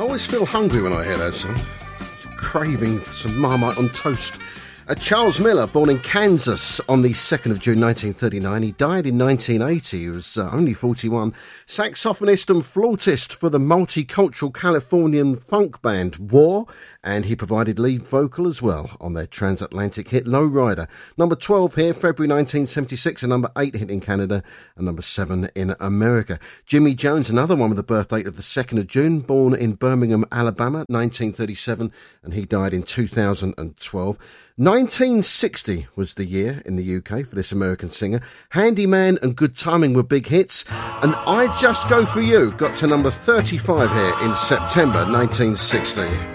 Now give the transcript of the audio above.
always feel hungry when I hear that song. Craving for some Marmite on toast. Charles Miller, born in Kansas on the 2nd of June 1939. He died in 1980. He was only 41. Saxophonist and flautist for the multicultural Californian funk band War, and he provided lead vocal as well on their transatlantic hit Low Rider. Number 12 here, February 1976, and number 8 hit in Canada, and number 7 in America. Jimmy Jones, another one with the birth date of the 2nd of June, born in Birmingham, Alabama, 1937, and he died in 2012. 1960 was the year in the UK for this American singer. Handyman and Good Timing were big hits, and I Just Go For You got to number 35 here in September 1960.